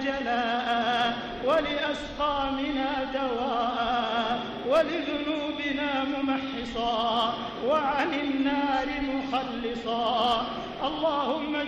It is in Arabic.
جلاء ولأسقامنا دواء ولذنوبنا ممحصا وعن النار مخلصا. اللهم